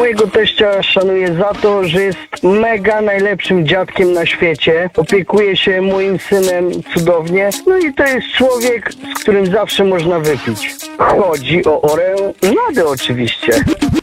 mojego teścia szanuję za to, że jest mega najlepszym dziadkiem na świecie. Opiekuje się moim synem cudownie. No i to jest człowiek, z którym zawsze można wypić. Chodzi o Oreę Nadę oczywiście.